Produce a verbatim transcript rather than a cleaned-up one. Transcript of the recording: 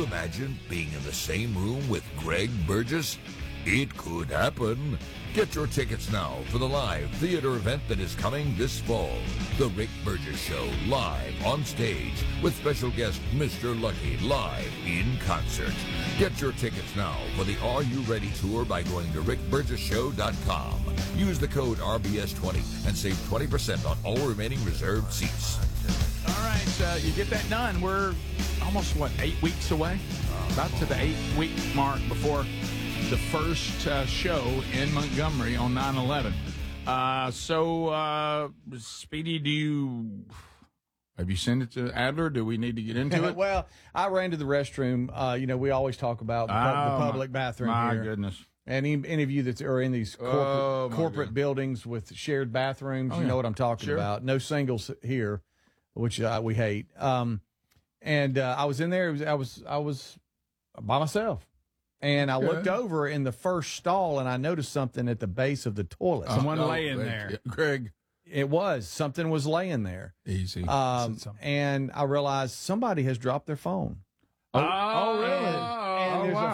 you imagine being in the same room with Greg Burgess? It could happen. Get your tickets now for the live theater event that is coming this fall. The Rick Burgess Show, live on stage with special guest Mister Lucky, live in concert. Get your tickets now for the Are You Ready tour by going to rick burgess show dot com. Use the code R B S twenty and save twenty percent on all remaining reserved seats. All right, uh, you get that done. We're almost, what, eight weeks away? About to the eight-week mark before the first uh, show in Montgomery on nine eleven. Uh, so, uh, Speedy, do you have you sent it to Adler? Do we need to get into it? Well, I ran to the restroom. Uh, you know, we always talk about the, pub- Oh, the public my, bathroom my here. goodness. And any, any of you that are in these corporate, Oh, my corporate God. buildings with shared bathrooms, Oh, you yeah. know what I'm talking Sure. about. No singles here, which uh, we hate. Um, and uh, I was in there. It was, I was I was by myself. And I Okay. looked over in the first stall, and I noticed something at the base of the toilet. Someone Oh, laying wait, there. yeah, Greg, It was. Something was laying there. easy. Um, Said something. and I realized somebody has dropped their phone. Oh, oh, really? Oh, And there's a wow.